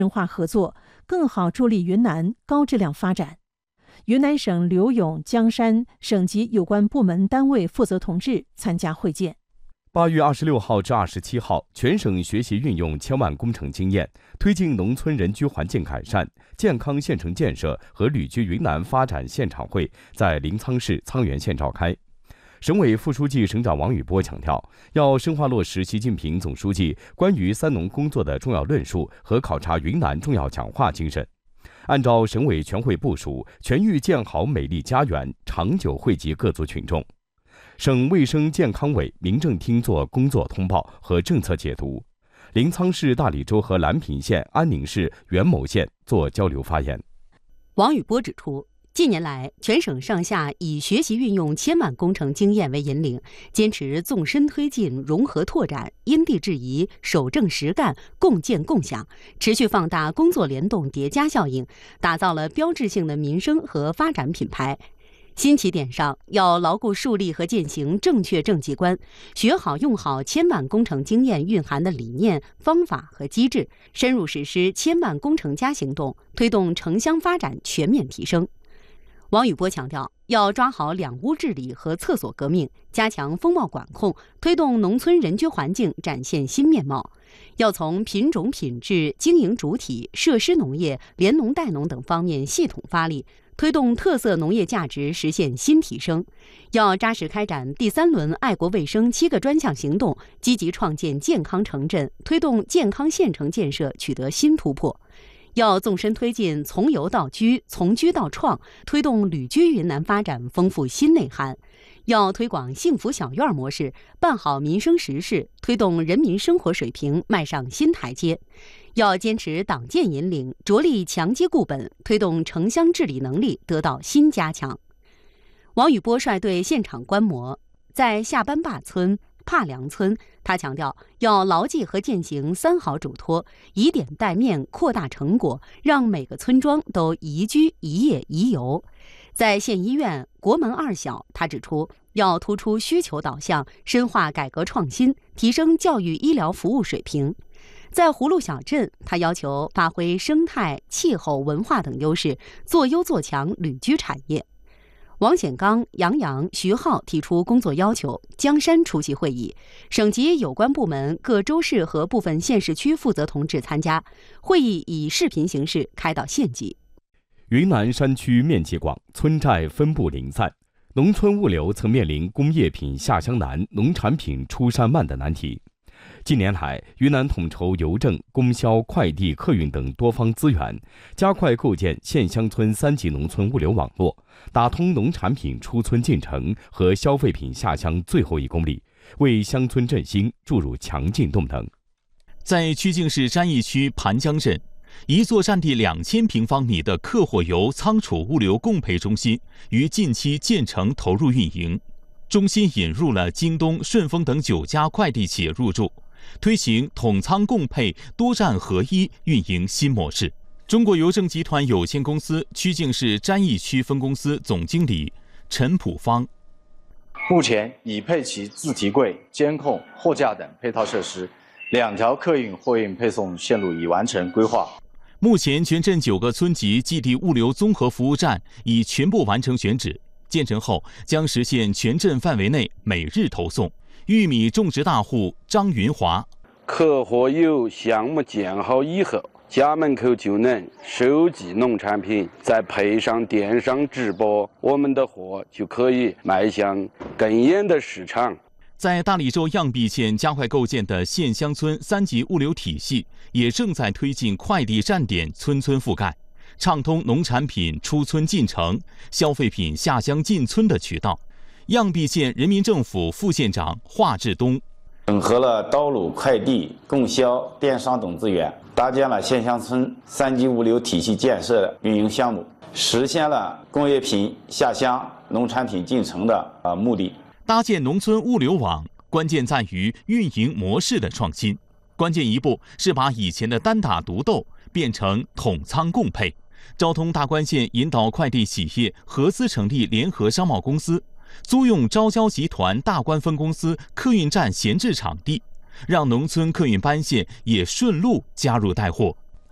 深化合作，更好助力云南高质量发展。云南省柳永、江山省级有关部门单位负责同志参加会见。 8月26号至27号，全省学习运用千万工程经验，推进农村人居环境改善、健康县城建设和旅居云南发展现场会在临沧市沧源县召开。省委副书记、省长王宇波强调，要深化落实习近平总书记关于三农工作的重要论述和考察云南重要讲话精神，按照省委全会部署，全域建好美丽家园，长久惠及各族群众。省卫生健康委、民政厅做工作通报和政策解读，临沧市大理州和兰平县、安宁市元谋县做交流发言。 王宇波指出，近年来，全省上下以学习运用千万工程经验为引领，坚持纵深推进、融合拓展、因地制宜、守正实干、共建共享，持续放大工作联动叠加效应，打造了标志性的民生和发展品牌。新起点上，要牢固树立和践行正确政绩观，学好用好千万工程经验蕴含的理念、方法和机制，深入实施千万工程加行动，推动城乡发展全面提升。王宇波强调，要抓好两屋治理和厕所革命，加强风貌管控，推动农村人居环境展现新面貌。要从品种品质、经营主体、设施农业、联农带农等方面系统发力，推动特色农业价值实现新提升。要扎实开展第3轮爱国卫生7个专项行动，积极创建健康城镇，推动健康县城建设取得新突破。要纵深推进从游到居、从居到创，推动旅居云南发展丰富新内涵。要推广幸福小院模式，办好民生实事，推动人民生活水平迈上新台阶。要坚持党建引领，着力强基固本，推动城乡治理能力得到新加强。王宇波率队现场观摩，在下班坝村、帕梁村，他强调要牢记和践行3好嘱托，以点带面扩大成果，让每个村庄都宜居宜业宜游。在县医院、国门2小，他指出要突出需求导向，深化改革创新，提升教育医疗服务水平。在葫芦小镇，他要求发挥生态、气候、文化等优势，做优做强旅居产业。王显刚、杨洋、徐浩提出工作要求，江山出席会议，省级有关部门、各州市和部分县市区负责同志参加。会议以视频形式开到县级。 云南山区面积广，村寨分布零散，农村物流曾面临工业品下乡难、农产品出山慢的难题。近年来，云南统筹邮政、供销、快递、客运等多方资源，加快构建县乡村3级农村物流网络，打通农产品出村进城和消费品下乡最后1公里，为乡村振兴注入强劲动能。 在曲靖市沾益区盘江镇，一座占地2000平方米的客货油仓储物流供配中心于近期建成投入运营。中心引入了京东、顺丰等9家快递企业入驻，推行统仓共配、多站合一运营新模式。中国邮政集团有限公司曲靖市沾益区分公司总经理陈普方： 目前已配齐自提柜、监控、货架等配套设施，2条客运货运配送线路已完成规划。 目前全镇9个村级基地物流综合服务站已全部完成选址，建成后将实现全镇范围内每日投送。玉米种植大户张云华： 客货油项目建好以后，家门口就能收集农产品，再配上电商直播，我们的货就可以迈向更远的市场。 在大理州漾濞县加快构建的县乡村3级物流体系，也正在推进快递站点村村覆盖，畅通农产品出村进城、消费品下乡进村的渠道。漾濞县人民政府副县长华志东： 整合了道路、快递、供销、电商等资源，搭建了县乡村3级物流体系建设运营项目，实现了工业品下乡、农产品进城的目的。 搭建农村物流网，关键在于运营模式的创新。关键一步是把以前的单打独斗变成统仓共配。昭通大关县引导快递企业合资成立联合商贸公司，租用昭交集团大关分公司客运站闲置场地，让农村客运班线也顺路加入带货。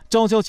招交